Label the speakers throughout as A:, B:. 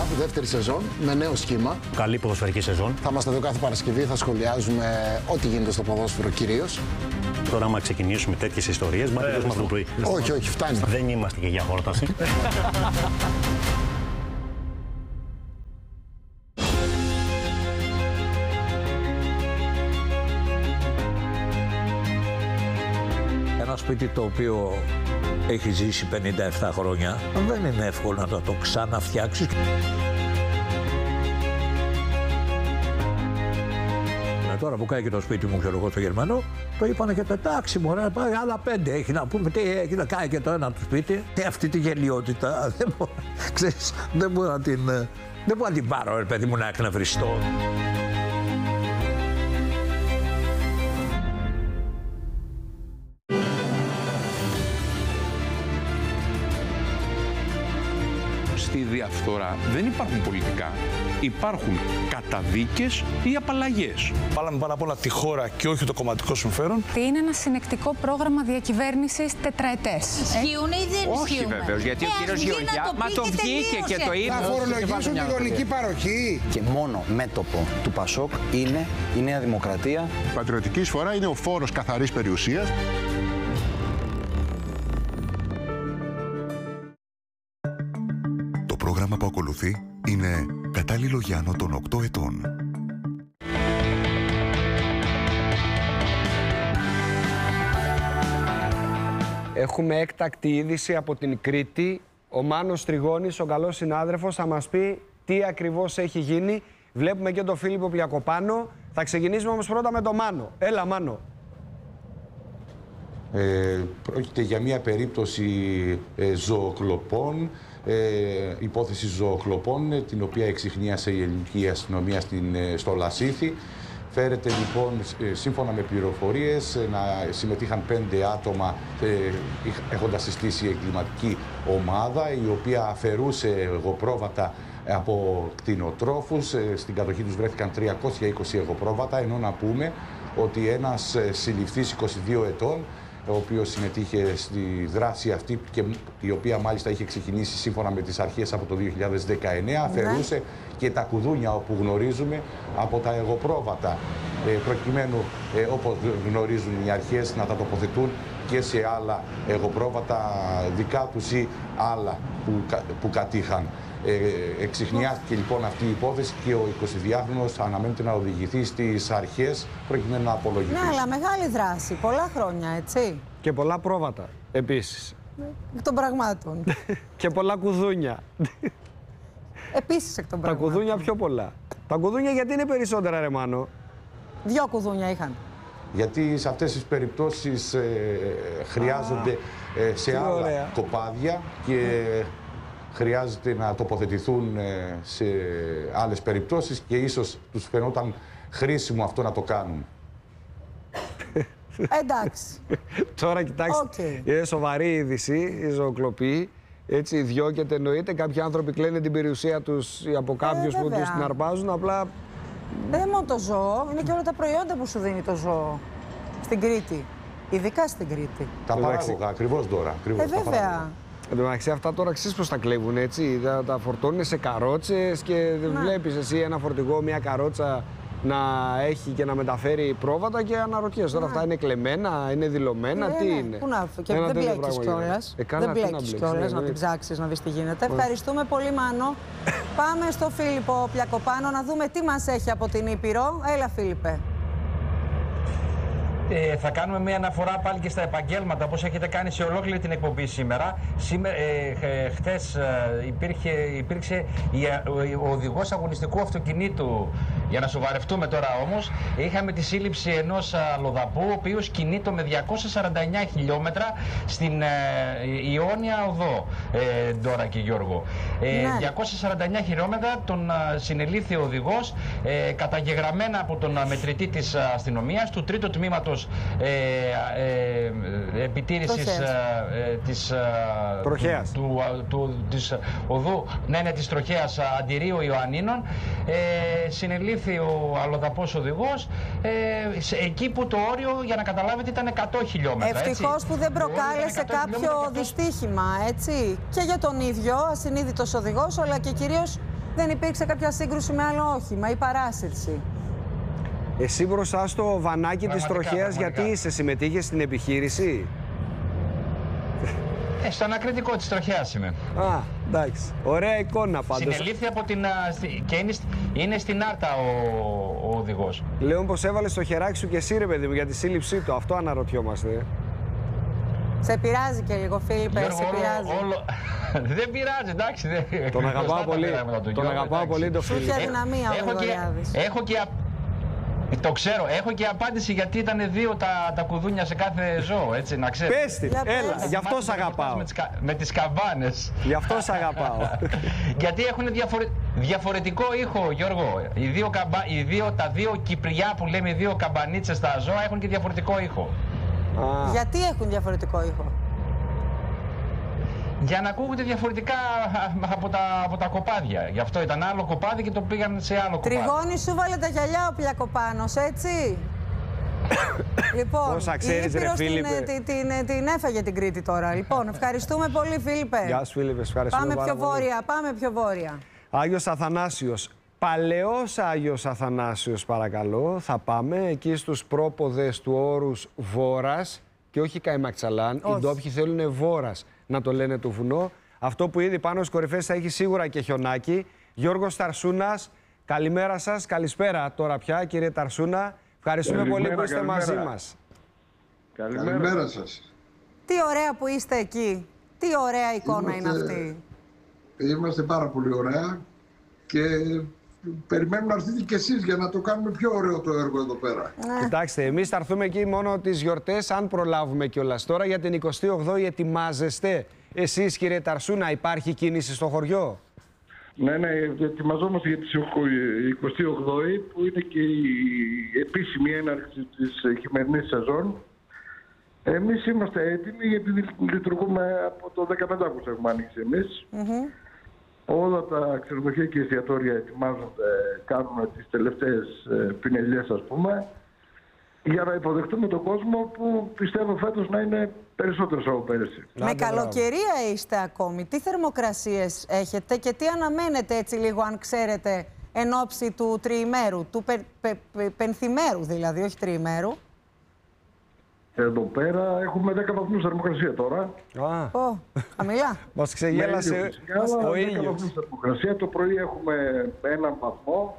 A: δεύτερη σεζόν, με νέο σχήμα.
B: Καλή ποδοσφαιρική σεζόν.
A: Θα είμαστε εδώ κάθε Παρασκευή, θα σχολιάζουμε ό,τι γίνεται στο ποδόσφαιρο κυρίως.
B: Τώρα, άμα ξεκινήσουμε τέτοιες ιστορίες, μα τελειώσουμε αυτό το πρωί.
A: Όχι, φτάνει.
B: Δεν είμαστε και για χόρταση.
C: Ένα σπίτι το οποίο έχει ζήσει 57 χρόνια, δεν είναι εύκολο να το ξαναφτιάξεις. Τώρα που κάει το σπίτι μου, ξέρω εγώ, στο Γερμανό, το είπανε και το εντάξει, μωρέ, πάει άλλα 5. Έχει να πούμε τι έχει να κάνει και το ένα του σπίτι. Και αυτή τη γελιότητα δεν μπορώ να την πάρω, ρε παιδί μου, να εκνευριστώ.
D: Στη διαφθορά δεν υπάρχουν πολιτικά, υπάρχουν καταδίκες ή απαλλαγές.
E: Βάλαμε πάνω απ' όλα τη χώρα και όχι το κομματικό συμφέρον.
F: Είναι ένα συνεκτικό πρόγραμμα διακυβέρνησης τετραετές.
G: Ισχύουν ή δεν ισχύουν?
H: Όχι βεβαίως, γιατί ο κύριος Γεωργιά, μα το βγήκε και το είπε.
I: Θα φορολογήσουν τη γονική παροχή.
J: Και μόνο μέτωπο του Πασόκ είναι η Νέα Δημοκρατία.
K: Η πατριωτική εισφορά είναι ο φόρος καθαρής περιουσίας.
L: Το πρόγραμμα που ακολουθεί είναι κατάλληλο για άνω των 8 ετών.
M: Έχουμε έκτακτη είδηση από την Κρήτη. Ο Μάνος Τριγώνης, ο καλός συνάδελφος, θα μας πει τι ακριβώς έχει γίνει. Βλέπουμε και τον Φίλιππο Πλιακοπάνο. Θα ξεκινήσουμε όμως πρώτα με τον Μάνο. Έλα, Μάνο.
N: Πρόκειται για μια περίπτωση ζωοκλοπών, υπόθεση ζωοκλοπών, την οποία εξιχνίασε η ελληνική αστυνομία στο Λασίθι. Φέρεται λοιπόν, σύμφωνα με πληροφορίες, να συμμετείχαν 5 άτομα έχοντας συστήσει εγκληματική ομάδα, η οποία αφαιρούσε εγωπρόβατα από κτηνοτρόφους. Στην κατοχή τους βρέθηκαν 320 εγωπρόβατα, ενώ να πούμε ότι ένας συλληφθής 22 ετών, ο οποίος συμμετείχε στη δράση αυτή και η οποία μάλιστα είχε ξεκινήσει σύμφωνα με τις αρχές από το 2019, αφαιρούσε και τα κουδούνια όπου γνωρίζουμε από τα εγωπρόβατα, προκειμένου όπως γνωρίζουν οι αρχές να τα τοποθετούν και σε άλλα εγωπρόβατα δικά τους ή άλλα που κατήχαν. Εξιχνιάστηκε λοιπόν αυτή η υπόθεση και ο 22χρονος αναμένεται να οδηγηθεί στις αρχές προκειμένου να απολογηθεί.
G: Ναι, αλλά μεγάλη δράση, πολλά χρόνια, έτσι.
M: Και πολλά πρόβατα, επίσης.
G: Εκ των πραγμάτων.
M: Και πολλά κουδούνια.
G: Επίσης εκ των πραγμάτων.
M: Τα κουδούνια πιο πολλά. Τα κουδούνια γιατί είναι περισσότερα, ρε Μάνο?
G: 2 κουδούνια είχαν.
N: Γιατί σε αυτές τις περιπτώσεις χρειάζονται σε άλλα κοπάδια και χρειάζεται να τοποθετηθούν σε άλλες περιπτώσεις και ίσως τους φαινόταν χρήσιμο αυτό να το κάνουν.
G: Εντάξει.
M: Τώρα κοιτάξτε, είναι σοβαρή είδηση, η ζωοκλοπή. Έτσι διώκεται, εννοείται. Κάποιοι άνθρωποι κλαίνουν την περιουσία τους από κάποιους που τους την αρπάζουν. Απλά.
G: Δεν είναι μόνο το ζώο, είναι και όλα τα προϊόντα που σου δίνει το ζώο στην Κρήτη. Ειδικά στην Κρήτη.
N: Τα παράγωγα, ακριβώς τώρα.
G: Βέβαια.
M: Εν τω μεταξύ, αυτά τώρα ξέρεις πώς τα κλέβουν, έτσι. Τα φορτώνουν σε καρότσες και δεν βλέπεις εσύ ένα φορτηγό, μια καρότσα να έχει και να μεταφέρει πρόβατα και αναρωτιέσαι. Τώρα αυτά είναι κλεμμένα, είναι δηλωμένα, τι είναι?
G: Πού να και δεν μπλέκεις κιόλας. Δεν μπλέκεις κιόλας να την ψάξεις, να δεις τι γίνεται. Ευχαριστούμε πολύ, Μάνο. Πάμε στο Φίλιππο Πλιακοπάνο να δούμε τι μας έχει από την Ήπειρο. Έλα, Φίλιππε.
H: Θα κάνουμε μια αναφορά πάλι και στα επαγγέλματα, όπως έχετε κάνει σε ολόκληρη την εκπομπή σήμερα. Χτες υπήρξε ο οδηγός αγωνιστικού αυτοκινήτου. Για να σοβαρευτούμε τώρα όμως, είχαμε τη σύλληψη ενός αλλοδαπού, ο οποίος κινείται με 249 χιλιόμετρα στην Ιόνια Οδό, Ντόρα και Γιώργο. 249 χιλιόμετρα τον συνελήφθη ο οδηγός, καταγεγραμμένα από τον μετρητή της αστυνομίας, του τρίτου τμήματος επιτήρησης της
M: τροχέας
H: της οδού, της τροχέας Αντιρίου Ιωαννίνων. Συνελήφθη ο αλλοδαπός οδηγός εκεί που το όριο, για να καταλάβετε, ήταν 100 χιλιόμετρα.
G: Ευτυχώς που δεν προκάλεσε κάποιο δυστύχημα, έτσι, και για τον ίδιο ασυνείδητος οδηγός, αλλά και κυρίως δεν υπήρξε κάποια σύγκρουση με άλλο όχημα ή παράσυρση?
M: Εσύ μπροστά στο βανάκι της τροχέας, γιατί είσαι, συμμετείχες στην επιχείρηση?
H: Στο ανακριτικό της τροχέας είμαι.
M: Α, εντάξει. Ωραία εικόνα πάντως.
H: Συνελήφθη από την... και είναι στην Άρτα ο οδηγός.
M: Λέω πως έβαλες το χεράκι σου και εσύ, ρε παιδί μου, για τη σύλληψή του. Αυτό αναρωτιόμαστε.
G: Σε πειράζει και λίγο, Φίλιππε, σε πειράζει.
H: Δεν πειράζει, εντάξει.
M: Τον αγαπάω πολύ. Τον αγαπάω πολύ το Φίλιππ.
G: Σου είχε αδυναμία ο Γρηγοριάδης.
H: Το ξέρω, έχω και απάντηση γιατί ήταν 2 τα κουδούνια σε κάθε ζώο, έτσι, να ξέρεις.
M: Πες την, έλα, γι' αυτό σ' αγαπάω.
H: Με τις καμπάνες.
M: Γι' αυτό σ' αγαπάω.
H: Γιατί έχουν διαφορετικό ήχο, Γιώργο. Τα δύο Κυπριά που λέμε, οι 2 καμπανίτσες στα ζώα έχουν και διαφορετικό ήχο.
G: Γιατί έχουν διαφορετικό ήχο?
H: Για να ακούγονται διαφορετικά από τα κοπάδια. Γι' αυτό ήταν άλλο κοπάδι και το πήγαν σε άλλο κοπάδι.
G: Τριγώνη, σου βάλε τα γυαλιά ο Πλιακοπάνος, έτσι. Λοιπόν, η Ήπειρος την έφαγε την Κρήτη τώρα. Λοιπόν, ευχαριστούμε πολύ, Φίλιππε.
M: Γεια σου, Φίλιππε, ευχαριστούμε
G: πάρα πολύ. Πάμε πιο βόρεια.
M: Άγιος Αθανάσιος. Παλαιός Άγιος Αθανάσιος, παρακαλώ. Θα πάμε εκεί στους πρόποδες του όρους Βόρας και όχι Καϊμακτσαλάν. Οι ντόπιοι θέλουν Βόρας να το λένε το βουνό. Αυτό που ήδη πάνω στις κορυφές θα έχει σίγουρα και χιονάκι. Γιώργος Ταρσούνας, καλημέρα σας. Καλησπέρα τώρα πια, κύριε Ταρσούνα. Ευχαριστούμε πολύ που είστε μαζί μας.
O: Καλημέρα σας.
G: Τι ωραία που είστε εκεί. Τι ωραία εικόνα είναι αυτή.
O: Είμαστε πάρα πολύ ωραία και περιμένουμε να έρθετε κι εσείς για να το κάνουμε πιο ωραίο το έργο εδώ πέρα.
M: Κοιτάξτε, εμείς θα έρθουμε εκεί μόνο τις γιορτές, αν προλάβουμε κιόλας. Τώρα για την 28η ετοιμάζεστε. Εσείς, κύριε Ταρσούνα, υπάρχει κίνηση στο χωριό?
O: Ναι, ετοιμαζόμαστε για τη 28η που είναι και η επίσημη έναρξη της χειμερινής σεζόν. Εμείς είμαστε έτοιμοι γιατί λειτουργούμε από το 15 Αύγουστο έχουμε ανοίξει εμείς. Όλα τα ξενοδοχεία και εστιατόρια ετοιμάζονται, κάνουμε τις τελευταίες πινελιές, ας πούμε, για να υποδεχτούμε τον κόσμο που πιστεύω φέτος να είναι περισσότερος από πέρυσι.
G: Με καλοκαιρία είστε ακόμη. Τι θερμοκρασίες έχετε και τι αναμένετε, έτσι λίγο, αν ξέρετε, εν ώψη του τριημέρου, του πενθημέρου δηλαδή, όχι τριημέρου?
O: Εδώ πέρα έχουμε 10 βαθμούς θερμοκρασία τώρα.
G: Χαμηλά.
M: Μας ξεγέλασε ο ήλιος. 10 βαθμούς
O: θερμοκρασία. Το πρωί έχουμε 1 βαθμό.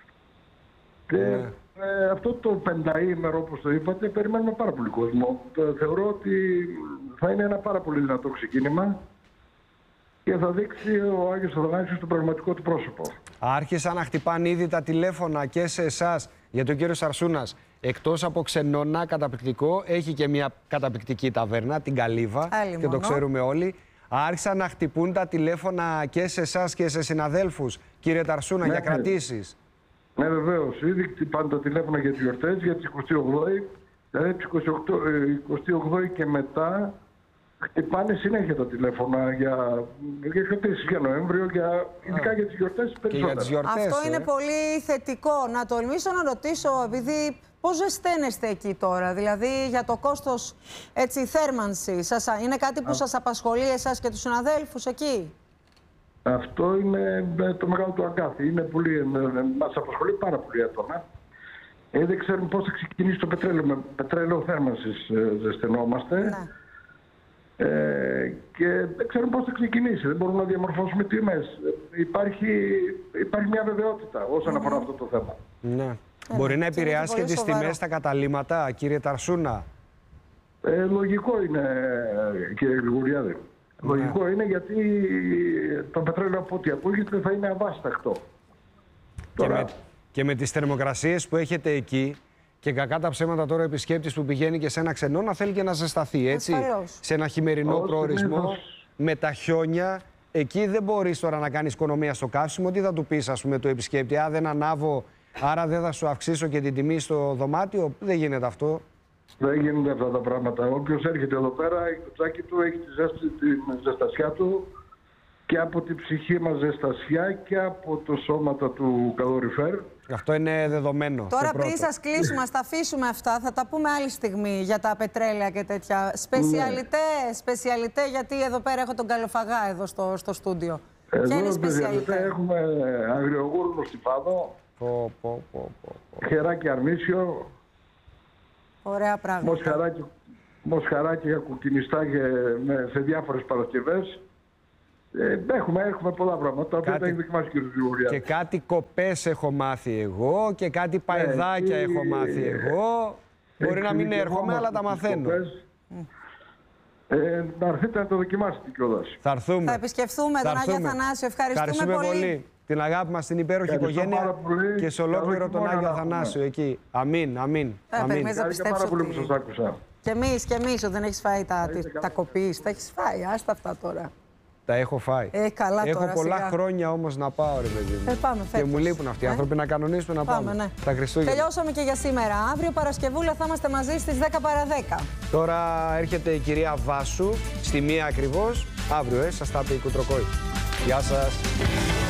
O: Και αυτό το πενταήμερο, όπως το είπατε, περιμένουμε πάρα πολύ κόσμο. Θεωρώ ότι θα είναι ένα πάρα πολύ δυνατό ξεκίνημα και θα δείξει ο Άγιος Αθανάσιος το πραγματικό του πρόσωπο. Άρχισαν
M: να χτυπάνε ήδη τα τηλέφωνα και σε εσάς για τον κύριο Ταρσούνας. Εκτός από ξενώνα καταπληκτικό, έχει και μια καταπληκτική ταβέρνα, την Καλύβα, και το ξέρουμε όλοι. Άρχισαν να χτυπούν τα τηλέφωνα και σε εσάς και σε συναδέλφους, κύριε Ταρσούνα, για κρατήσεις.
O: Ναι, βεβαίως. Ήδη χτυπάνε τα τηλέφωνα για τις γιορτές, για τις 28η. Δηλαδή, τις 28η και μετά χτυπάνε συνέχεια τα τηλέφωνα για γιορτές, για Νοέμβριο, ειδικά για τις γιορτές περισσότερο.
G: Αυτό είναι πολύ θετικό. Να τολμήσω να ρωτήσω, επειδή πώς ζεσταίνεστε εκεί τώρα, δηλαδή για το κόστος θέρμανσης, είναι κάτι που σας απασχολεί εσάς και τους συναδέλφους εκεί?
O: Αυτό είναι το μεγάλο του αγκάθι. Μας απασχολεί πάρα πολύ έντονα. Δεν ξέρουμε πώς θα ξεκινήσει το πετρέλαιο. Με πετρέλαιο θέρμανσης ζεσθενόμαστε. Ναι. Και δεν ξέρουμε πώς θα ξεκινήσει. Δεν μπορούμε να διαμορφώσουμε τιμές. Υπάρχει μια βεβαιότητα όσον αφορά αυτό το θέμα.
M: Ναι. Μπορεί να επηρεάσει και τις τιμές στα καταλύματα, κύριε Ταρσούνα?
O: Λογικό είναι, κύριε Γρηγοριάδη. Λογικό είναι γιατί το πετρέλαιο, από ό,τι ακούγεται, θα είναι αβάσταχτο.
M: Και με τις θερμοκρασίες που έχετε εκεί, και κακά τα ψέματα τώρα ο επισκέπτης που πηγαίνει και σε ένα ξενώνα θέλει και να ζεσταθεί, έτσι. Σε ένα χειμερινό προορισμό, με τα χιόνια, εκεί δεν μπορείς τώρα να κάνεις οικονομία στο καύσιμο. Τι θα του πεις, ας πούμε, του επισκέπτη? Δεν ανάβω, άρα δεν θα σου αυξήσω και την τιμή στο δωμάτιο? Δεν γίνεται αυτό.
O: Δεν γίνονται αυτά τα πράγματα. Όποιος έρχεται εδώ πέρα, το τσάκι του έχει τη ζεστασιά του και από την ψυχή μας ζεστασιά και από το σώματα του καλοριφέρ.
M: Αυτό είναι δεδομένο.
G: Τώρα πριν σας κλείσουμε, ας τα αφήσουμε αυτά, θα τα πούμε άλλη στιγμή για τα πετρέλαια και τέτοια. Σπεσιαλιτέ, γιατί εδώ πέρα έχω τον Καλοφαγά εδώ στο στούντιο.
O: Εδώ, παιδιά, έχουμε αγριογούρνο στη Φάδο, χεράκι αρνίσιο,
G: ωραία πράγματα.
O: Μοσχαράκι κουκκινιστά σε διάφορες παρασκευές. Έχουμε πολλά πράγματα, τα οποία τα έχει δοκιμάσει και ο κ. Γρηγοριάδης.
M: Και κάτι κοπές έχω μάθει εγώ και κάτι παϊδάκια έχω μάθει εγώ. Μπορεί να μην έρχομαι, αλλά τα μαθαίνω.
O: Να έρθετε να το δοκιμάσετε κιόλας.
M: Θα έρθουμε.
G: Θα επισκεφθούμε τον Άγιο Αθανάσιο. Ευχαριστούμε πολύ.
M: Την αγάπη μας στην υπέροχη οικογένεια και σε ολόκληρο τον Άγιο Αθανάσιο εκεί. Αμήν, αμήν.
G: Περιμένεις να πιστέψω
O: πάρα πολύ που σας άκουσα.
G: Και εμείς ότι δεν έχεις φάει τα κοπείς. Τα έχεις φάει, άστα αυτά τώρα.
M: Τα έχω φάει.
G: Καλά
M: έχω
G: τώρα,
M: πολλά
G: σιγά.
M: χρόνια όμως να πάω, ρε παιδί μου.
G: Πάμε φέτος.
M: Και μου λείπουν αυτοί οι άνθρωποι να κανονίσουμε να πάμε.
G: Ναι.
M: Τα Χριστούγεννα.
G: Τελειώσαμε και για σήμερα. Αύριο Παρασκευούλα θα είμαστε μαζί στις 10 παρά 10.
M: Τώρα έρχεται η κυρία Βάσου στη 1 ακριβώς. Αύριο, σας τα πει η Κουτροκόη. Γεια σας.